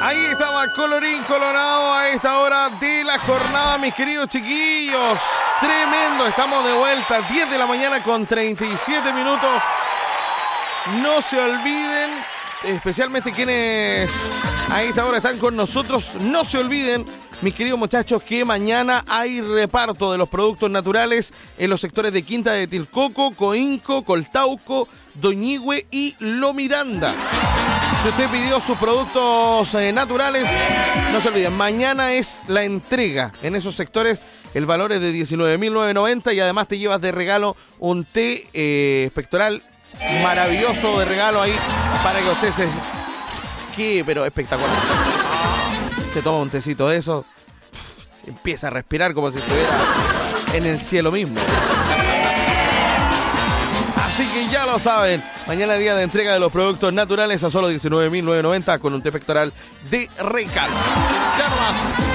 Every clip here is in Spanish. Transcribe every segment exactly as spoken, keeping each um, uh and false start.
Ahí estaba colorín colorado a esta hora de la jornada, mis queridos chiquillos. Tremendo, estamos de vuelta, diez de la mañana con treinta y siete minutos. No se olviden, especialmente quienes a esta hora están con nosotros, no se olviden, mis queridos muchachos, que mañana hay reparto de los productos naturales en los sectores de Quinta de Tilcoco, Coinco, Coltauco, Doñigüe y Lo Miranda. Si usted pidió sus productos eh, naturales, no se olviden, mañana es la entrega en esos sectores. El valor es de diecinueve mil novecientos noventa y además te llevas de regalo un té eh, pectoral maravilloso de regalo ahí para que usted se... ¿Qué? Pero espectacular. Se toma un tecito de eso, se empieza a respirar como si estuviera en el cielo mismo. Así que ya lo saben, mañana día de entrega de los productos naturales a solo diecinueve mil novecientos noventa con un té pectoral de regalo. Ya nomás.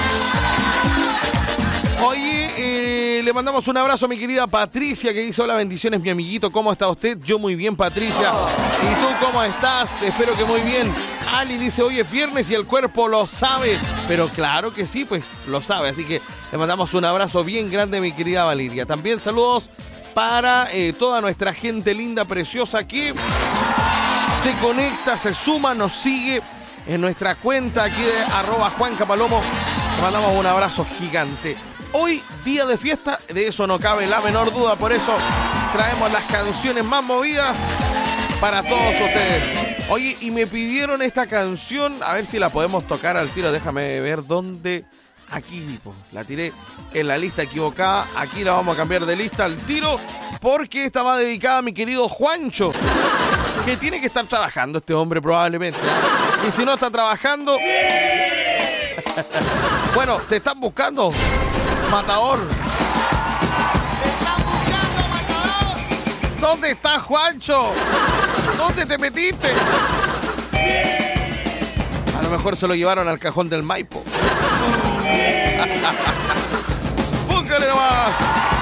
Oye, eh, le mandamos un abrazo a mi querida Patricia que dice: hola, bendiciones mi amiguito, ¿cómo está usted? Yo muy bien, Patricia. ¿Y tú cómo estás? Espero que muy bien. Ali dice: hoy es viernes y el cuerpo lo sabe. Pero claro que sí, pues lo sabe. Así que le mandamos un abrazo bien grande, mi querida Valeria. También saludos para eh, toda nuestra gente linda, preciosa que se conecta, se suma, nos sigue en nuestra cuenta aquí de arroba Juan Capalomo. Le mandamos un abrazo gigante. Hoy, día de fiesta, de eso no cabe la menor duda. Por eso traemos las canciones más movidas para todos ustedes. Oye, y me pidieron esta canción, a ver si la podemos tocar al tiro. Déjame ver dónde... Aquí, pues, la tiré en la lista equivocada. Aquí la vamos a cambiar de lista al tiro, porque esta va dedicada a mi querido Juancho, que tiene que estar trabajando este hombre probablemente. Y si no está trabajando... Bueno, te están buscando, matador. ¡Te están buscando, matador! ¿Dónde está Juancho? ¿Dónde te metiste? A lo mejor se lo llevaron al cajón del Maipo. Búscale nomás.